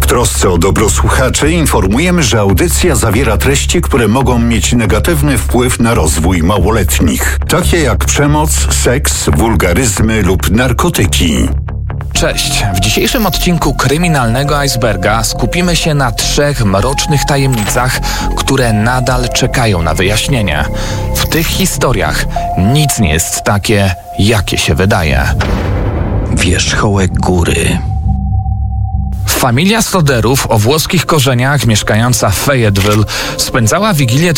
trosce o dobro słuchaczy informujemy, że audycja zawiera treści, które mogą mieć negatywny wpływ na rozwój małoletnich, takie jak przemoc, seks, wulgaryzmy lub narkotyki. Cześć! W dzisiejszym odcinku Kryminalnego Iceberga skupimy się na 3 mrocznych tajemnicach, które nadal czekają na wyjaśnienie. W tych historiach nic nie jest takie, jakie się wydaje. Wierzchołek góry. Familia Soderów o włoskich korzeniach, mieszkająca w Fayetteville, spędzała Wigilię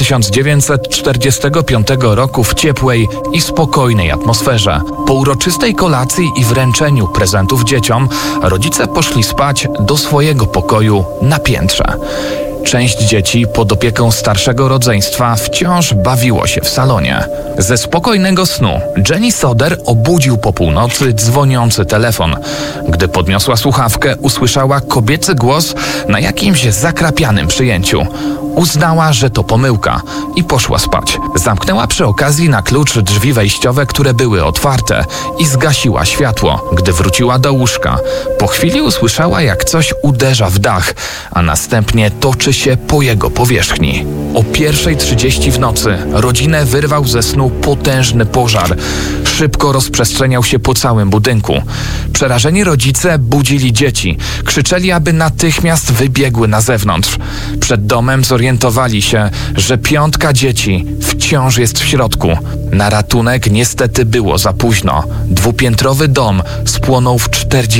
1945 roku w ciepłej i spokojnej atmosferze. Po uroczystej kolacji i wręczeniu prezentów dzieciom, rodzice poszli spać do swojego pokoju na piętrze. Część dzieci pod opieką starszego rodzeństwa wciąż bawiło się w salonie. Ze spokojnego snu Jenny Soder obudził po północy dzwoniący telefon. Gdy podniosła słuchawkę, usłyszała kobiecy głos na jakimś zakrapianym przyjęciu. Uznała, że to pomyłka i poszła spać. Zamknęła przy okazji na klucz drzwi wejściowe, które były otwarte, i zgasiła światło. Gdy wróciła do łóżka, po chwili usłyszała, jak coś uderza w dach, a następnie toczy się po jego powierzchni. O 1:30 w nocy rodzinę wyrwał ze snu potężny pożar. Szybko rozprzestrzeniał się po całym budynku. Przerażeni rodzice budzili dzieci. Krzyczeli, aby natychmiast wybiegły na zewnątrz. Przed domem zorientowali się, że 5 dzieci wciąż jest w środku. Na ratunek niestety było za późno. 2-piętrowy dom spłonął w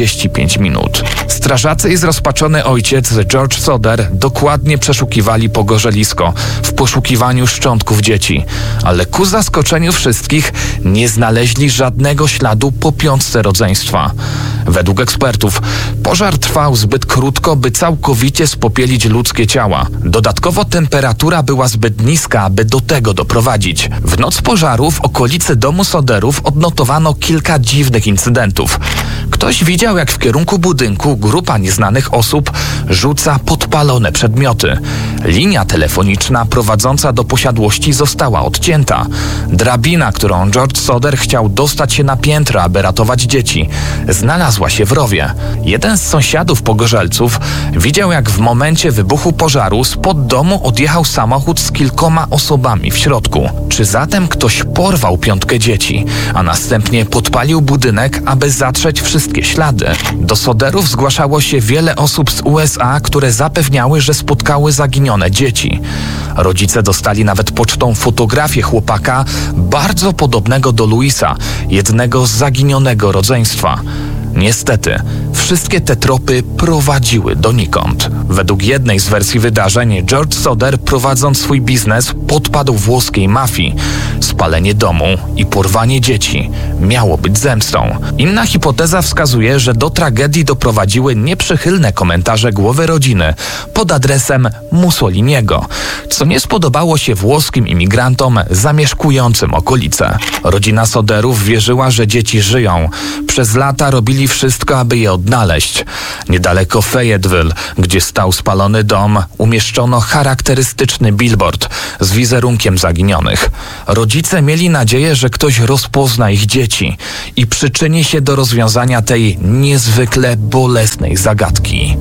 45 minut. Strażacy i zrozpaczony ojciec George Soder dokładnie przeszukiwali pogorzelisko w poszukiwaniu szczątków dzieci, ale ku zaskoczeniu wszystkich nie znaleźli żadnego śladu po 5 rodzeństwa. Według ekspertów pożar trwał zbyt krótko, by całkowicie spopielić ludzkie ciała. Dodatkowo temperatura była zbyt niska, aby do tego doprowadzić. W noc pożaru w okolicy domu Soderów odnotowano kilka dziwnych incydentów. Ktoś widział, jak w kierunku budynku grupa nieznanych osób rzuca podpalone przedmioty. Linia telefoniczna prowadząca do posiadłości została odcięta. Drabina, którą George Soder chciał dostać się na piętro, aby ratować dzieci, znalazła się w rowie. Jeden z sąsiadów pogorzelców widział, jak w momencie wybuchu pożaru spod domu odjechał samochód z kilkoma osobami w środku. Czy zatem ktoś porwał 5 dzieci, a następnie podpalił budynek, aby zatrzeć wszystkie ślady? Do Soderów zgłaszało się wiele osób z USA, które zapewniały, że spotkały zaginione dzieci. Rodzice dostali nawet pocztą fotografię chłopaka bardzo podobnego do Louisa, jednego z zaginionego rodzeństwa. Niestety, wszystkie te tropy prowadziły donikąd. Według jednej z wersji wydarzeń, George Soder, prowadząc swój biznes, podpadł włoskiej mafii. Spalenie domu i porwanie dzieci miało być zemstą. Inna hipoteza wskazuje, że do tragedii doprowadziły nieprzychylne komentarze głowy rodziny pod adresem Mussoliniego, co nie spodobało się włoskim imigrantom zamieszkującym okolice. Rodzina Soderów wierzyła, że dzieci żyją. Przez lata robili wszystko, aby je odnaleźć. Niedaleko Fayetteville, gdzie stał spalony dom, umieszczono charakterystyczny billboard z wizerunkiem zaginionych. Rodzice mieli nadzieję, że ktoś rozpozna ich dzieci i przyczyni się do rozwiązania tej niezwykle bolesnej zagadki.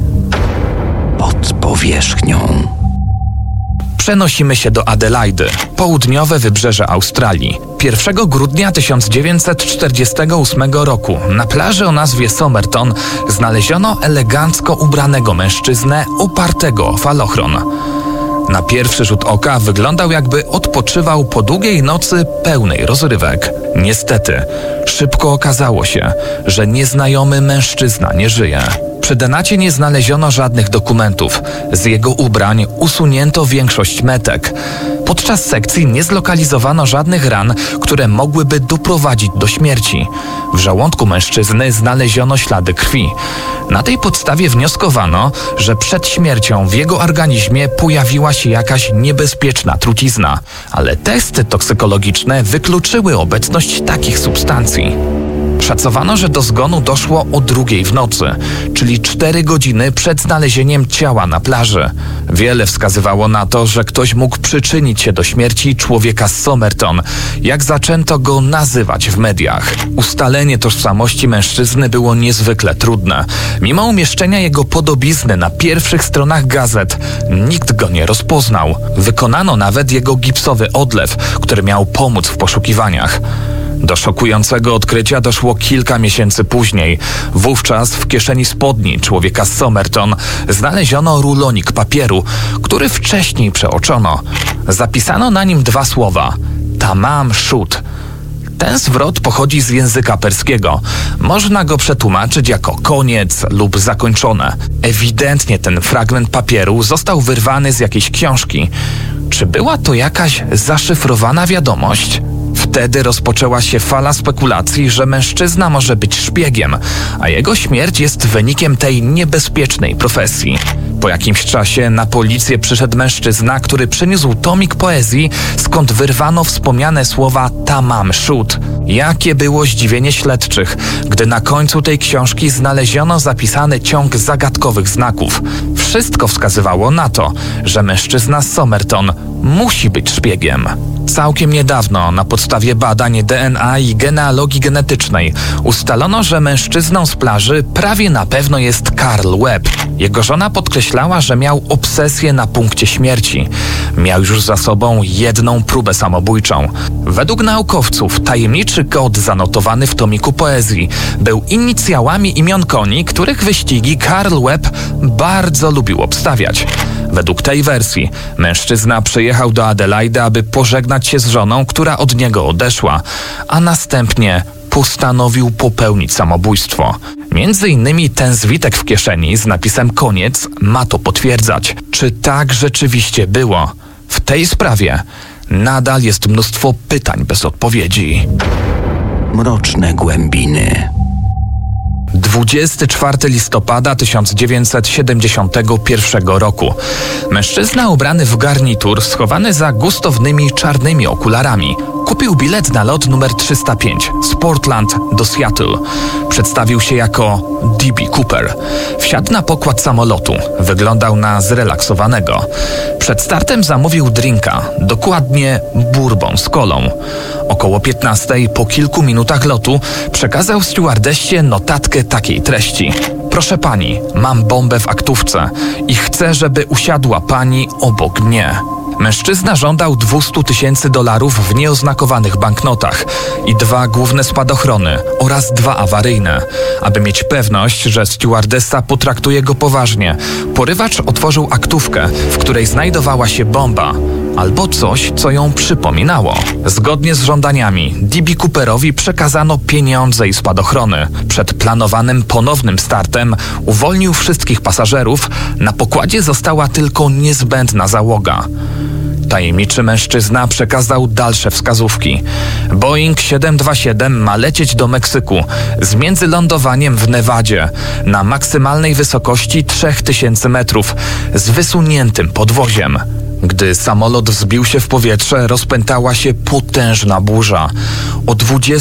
Pod powierzchnią. Przenosimy się do Adelaidy, południowe wybrzeże Australii. 1 grudnia 1948 roku na plaży o nazwie Somerton znaleziono elegancko ubranego mężczyznę opartego o falochron. Na pierwszy rzut oka wyglądał, jakby odpoczywał po długiej nocy pełnej rozrywek. Niestety, szybko okazało się, że nieznajomy mężczyzna nie żyje. Przy Denacie nie znaleziono żadnych dokumentów. Z jego ubrań usunięto większość metek. Podczas sekcji nie zlokalizowano żadnych ran, które mogłyby doprowadzić do śmierci. W żołądku mężczyzny znaleziono ślady krwi. Na tej podstawie wnioskowano, że przed śmiercią w jego organizmie pojawiła się jakaś niebezpieczna trucizna, ale testy toksykologiczne wykluczyły obecność takich substancji. Szacowano, że do zgonu doszło o 2:00 w nocy, czyli 4 godziny przed znalezieniem ciała na plaży. Wiele wskazywało na to, że ktoś mógł przyczynić się do śmierci człowieka z Somerton, jak zaczęto go nazywać w mediach. Ustalenie tożsamości mężczyzny było niezwykle trudne. Mimo umieszczenia jego podobizny na pierwszych stronach gazet, nikt go nie rozpoznał. Wykonano nawet jego gipsowy odlew, który miał pomóc w poszukiwaniach. Do szokującego odkrycia doszło kilka miesięcy później. Wówczas w kieszeni spodni człowieka z Somerton znaleziono rulonik papieru, który wcześniej przeoczono. Zapisano na nim 2 słowa: tamam shud. Ten zwrot pochodzi z języka perskiego. Można go przetłumaczyć jako koniec lub zakończone. Ewidentnie ten fragment papieru został wyrwany z jakiejś książki. Czy była to jakaś zaszyfrowana wiadomość? Wtedy rozpoczęła się fala spekulacji, że mężczyzna może być szpiegiem, a jego śmierć jest wynikiem tej niebezpiecznej profesji. Po jakimś czasie na policję przyszedł mężczyzna, który przyniósł tomik poezji, skąd wyrwano wspomniane słowa tamam shud. Jakie było zdziwienie śledczych, gdy na końcu tej książki znaleziono zapisany ciąg zagadkowych znaków. Wszystko wskazywało na to, że mężczyzna z Somerton musi być szpiegiem. Całkiem niedawno, na podstawie badań DNA i genealogii genetycznej, ustalono, że mężczyzną z plaży prawie na pewno jest Carl Webb. Jego żona podkreślała, że miał obsesję na punkcie śmierci. Miał już za sobą 1 próbę samobójczą. Według naukowców tajemniczy kod zanotowany w tomiku poezji był inicjałami imion koni, których wyścigi Carl Webb bardzo lubił obstawiać. Według tej wersji mężczyzna przyjechał do Adelaide, aby pożegnać się z żoną, która od niego odeszła, a następnie postanowił popełnić samobójstwo. Między innymi ten zwitek w kieszeni z napisem koniec ma to potwierdzać. Czy tak rzeczywiście było? W tej sprawie nadal jest mnóstwo pytań bez odpowiedzi. Mroczne głębiny. 24 listopada 1971 roku. Mężczyzna ubrany w garnitur, schowany za gustownymi czarnymi okularami, kupił bilet na lot numer 305 z Portland do Seattle. Przedstawił się jako D.B. Cooper. Wsiadł na pokład samolotu. Wyglądał na zrelaksowanego. Przed startem zamówił drinka, dokładnie bourbon z kolą. Około 15:00, po kilku minutach lotu, przekazał stewardessie notatkę takiej treści: proszę pani, mam bombę w aktówce i chcę, żeby usiadła pani obok mnie. Mężczyzna żądał $200,000 w nieoznakowanych banknotach i 2 główne spadochrony oraz 2 awaryjne. Aby mieć pewność, że stewardessa potraktuje go poważnie, porywacz otworzył aktówkę, w której znajdowała się bomba albo coś, co ją przypominało. Zgodnie z żądaniami D.B. Cooperowi przekazano pieniądze i spadochrony. Przed planowanym ponownym startem uwolnił wszystkich pasażerów. Na pokładzie została tylko niezbędna załoga. Tajemniczy mężczyzna przekazał dalsze wskazówki. Boeing 727 ma lecieć do Meksyku z międzylądowaniem w Nevadzie na maksymalnej wysokości 3000 metrów z wysuniętym podwoziem. Gdy samolot wzbił się w powietrze, rozpętała się potężna burza. O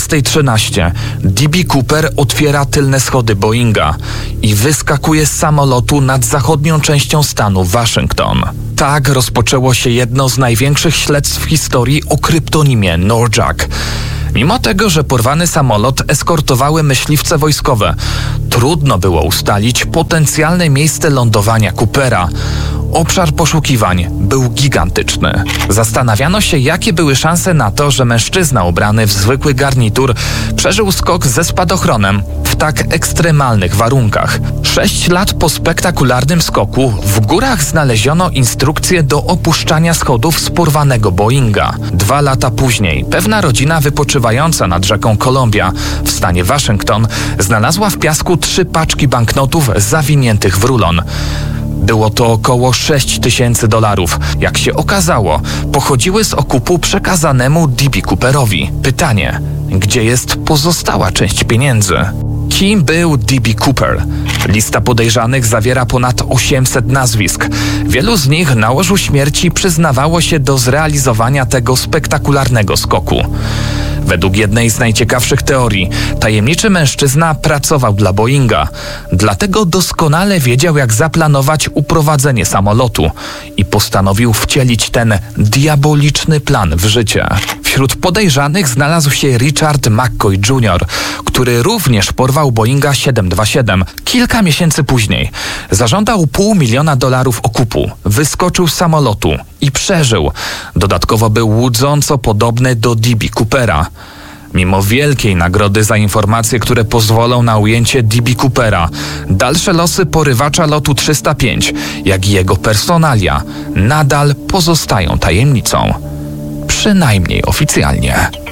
20:13 D.B. Cooper otwiera tylne schody Boeinga i wyskakuje z samolotu nad zachodnią częścią stanu Waszyngton. Tak rozpoczęło się jedno z największych śledztw w historii o kryptonimie Norjack. Mimo tego, że porwany samolot eskortowały myśliwce wojskowe, trudno było ustalić potencjalne miejsce lądowania Coopera. Obszar poszukiwań był gigantyczny. Zastanawiano się, jakie były szanse na to, że mężczyzna ubrany w zwykły garnitur przeżył skok ze spadochronem w tak ekstremalnych warunkach. 6 lat po spektakularnym skoku w górach znaleziono instrukcję do opuszczania schodów z porwanego Boeinga. 2 lata później pewna rodzina wypoczywająca nad rzeką Columbia w stanie Waszyngton znalazła w piasku 3 paczki banknotów zawiniętych w rulon. Było to około $6,000. Jak się okazało, pochodziły z okupu przekazanemu D.B. Cooperowi. Pytanie, gdzie jest pozostała część pieniędzy? Kim był D.B. Cooper? Lista podejrzanych zawiera ponad 800 nazwisk. Wielu z nich na łożu śmierci przyznawało się do zrealizowania tego spektakularnego skoku. Według jednej z najciekawszych teorii, tajemniczy mężczyzna pracował dla Boeinga. Dlatego doskonale wiedział, jak zaplanować uprowadzenie samolotu i postanowił wcielić ten diaboliczny plan w życie. Wśród podejrzanych znalazł się Richard McCoy Jr., który również porwał Boeinga 727. Kilka miesięcy później zażądał $500,000 okupu, wyskoczył z samolotu i przeżył. Dodatkowo był łudząco podobny do D.B. Coopera. Mimo wielkiej nagrody za informacje, które pozwolą na ujęcie D.B. Coopera, dalsze losy porywacza lotu 305, jak i jego personalia, nadal pozostają tajemnicą. Przynajmniej oficjalnie.